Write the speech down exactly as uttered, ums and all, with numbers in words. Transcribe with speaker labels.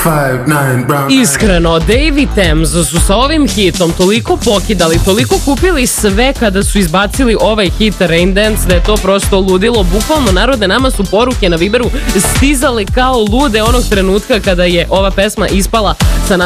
Speaker 1: Iskreno, Dave i Tems su sa ovim hitom toliko pokidali, toliko kupili sve kada su izbacili ovaj hit Rain Dance da je to prosto ludilo. Bukvalno, narode, nama su poruke na Viberu stizale kao lude onog trenutka kada je ova pesma ispala sa